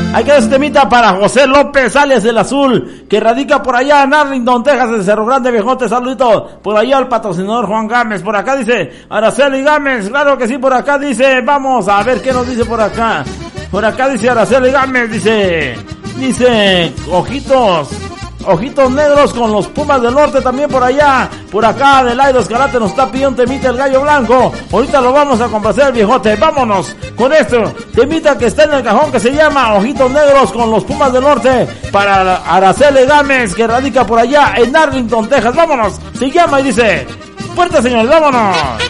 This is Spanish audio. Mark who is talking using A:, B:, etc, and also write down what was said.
A: Hay que dar este temita para José López, alias el Azul, que radica por allá en Arlington, Texas, en Cerro Grande, viejote. Saludito por allá al patrocinador Juan Gámez. Por acá dice Araceli Gámez, claro que sí, por acá dice, vamos a ver qué nos dice por acá. Por acá dice Araceli Gámez, dice, ojitos negros con los Pumas del Norte también por allá. Por acá Adelaide Escalante nos está pidiendo un temita el Gallo Blanco. Ahorita lo vamos a complacer, viejote. Vámonos con esto, temita que está en el cajón que se llama Ojitos Negros con los Pumas del Norte para Araceli Gámez, que radica por allá en Arlington, Texas. Vámonos, se llama y dice, fuerte señores, vámonos.